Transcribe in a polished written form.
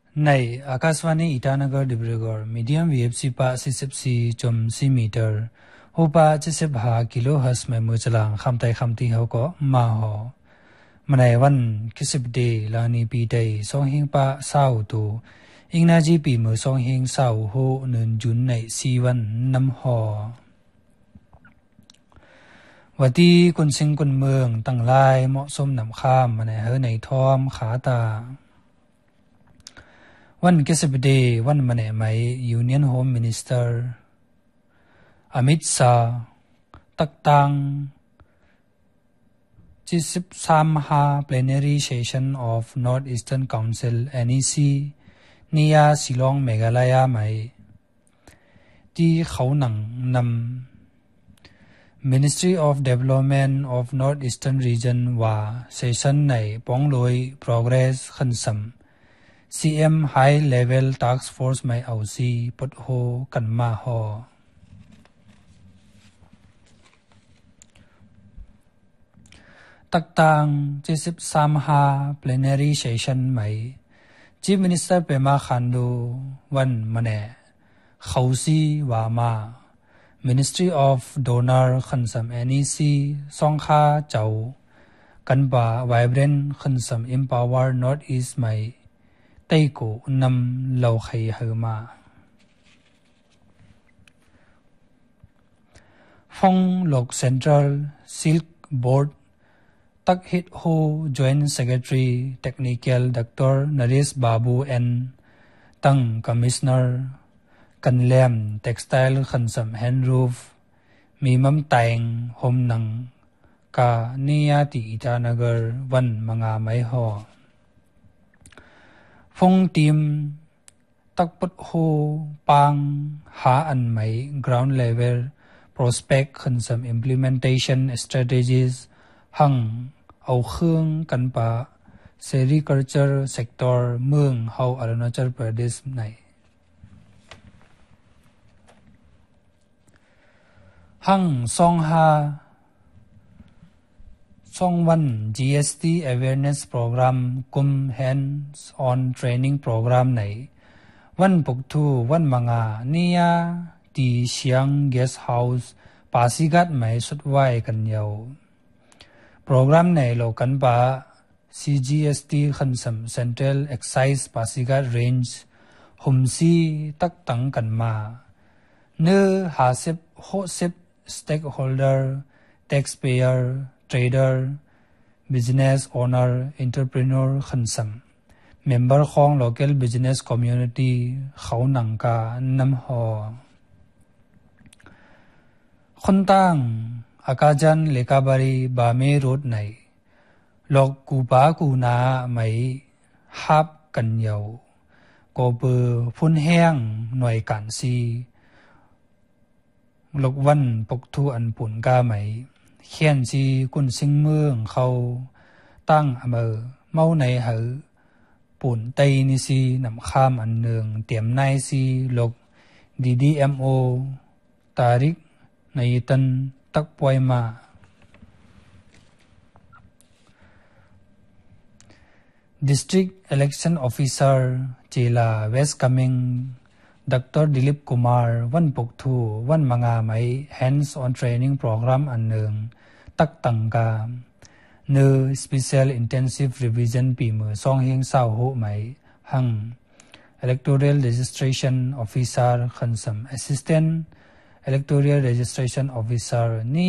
ในอากาศวานีอิตานกรดิบริกอร์มีเดียมวีเอฟซีปะ44.4มีเตอร์หูปะ75กิโลเฮิรตซ์ไม่มือจลังคำไต่คำที่เขาก็มาหอมันในวันคิสิบเดย์ลานีปีเดย์สองหิงปะสาวตูอิงนาจีปีมือสองหิงสาวโหนึนจุนในสีวันน้ำหอวัดที่คนสิงคนเมืองตั้งลายเหมาะสมนำข้ามมันในเฮในทอมขาตาวันคิสิบเดย์วันมันในไม่ยูเนียนโฮมมินิสเตอร์อมิตซาตักตัง73 plenary session of Northeastern Council NEC นิยาศิลองเมฆาลายาไม่ที่เขาหนังนำ Ministry of Development of Northeastern Region ว่า session ในป้องลอย progress ขันสัม CM High Level Task Force ไม่เอาซีปดโฮกันมาหอตักตัง73 plenary session ไม่ Chief Minister เปมาขันดูวันมันเนเขาซีว่ามา Ministry of Donor ขันสัม NEC สองข้าเจ้ากันบ่า Vibrant ขันสัม Empower Northeast ไม่ไต้กูนำเหล่าใครเฮมาฟงโลก Central Silk Boardตักฮิตโฮ Joint Secretary Technical Dr. Naresh Babu N ตั้ง Commissioner กันแลม Textile ขันสัม Hand Roof มีมัมแตงหมนังกานิยาติอิตานกรวันมังาไม่หอฟงทีมตักปดโฮปังหาอันไม่ Ground Level Prospect ขันสัม Implementation Strategies หังเอาเครื่องกันปะ Sericulture Sector เมืองเฮาอรุณาชลประเทศในหังสองวัน GST Awareness Program กุม Hands on Training Program ในวันปุกทูวันมังานิยาตีเชียง Guest House ปาสิกัดไม่สุดไว้กันยาวโปรแกรมในโลกันปะ CGST ขันสัม Central Excise ปาสิกัด Range หุมซีตักตังกันมาเนื้อ50-60 Stakeholder Taxpayer Trader Business Owner Entrepreneur ขันสัม Member ของ Local Business Community เขาหนังกานำหอคนตั้งอากาจันเลกาบารีบาเมรูดในลอกกูปากูนาไม่ฮับกันยาวก็เบอพุ่นแห้งหน่วยกันซีลกวันปกทูอันปุ่นกาไม่เขียนซีกุนสิงเมืองเขาตั้งอเมอเมาในเหอปุ่นไตนิซีนำข้ามอันหนึ่งเตรียมในซีลก DDMO ตาริกในตันตักป่วยมา District Election Officer เจลา West Coming Dr. Dilip Kumar วันปกทูวันมังาไม่ Hands on Training Program อันหนึ่งตักตังกาเนื้อ Special Intensive Revision ปีมือ2เฮงเศร้าโหไม่หัง Electoral Registration Officer ขันสัม Assistant Electoral Registration Officer นี่